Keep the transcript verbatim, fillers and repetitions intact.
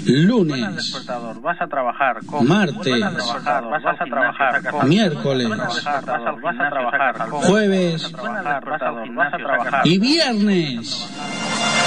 lunes, vas a trabajar, martes, vas a trabajar, miércoles, vas a trabajar, jueves vas a trabajar y viernes.